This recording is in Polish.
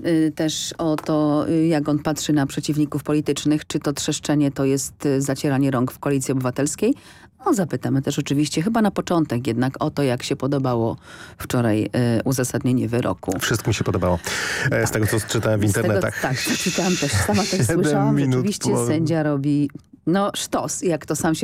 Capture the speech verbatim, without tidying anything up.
y, też o to, y, jak on patrzy na przeciwników politycznych. Czy to trzeszczenie to jest y, zacieranie rąk w Koalicji Obywatelskiej? No, zapytamy też oczywiście, chyba na początek jednak o to, jak się podobało wczoraj y, uzasadnienie wyroku. Wszystko mi się podobało. Tak. Z tego, co czytałem w internetach. Z tego, tak, czytałam też, sama też słyszałam. minut Rzeczywiście po... sędzia robi no sztos, jak to sam się